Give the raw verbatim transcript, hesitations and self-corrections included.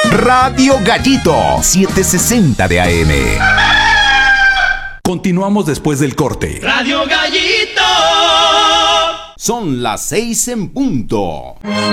Radio Gallito, setecientos sesenta de A M. Continuamos después del corte. Radio Gallito. Son las seis en punto.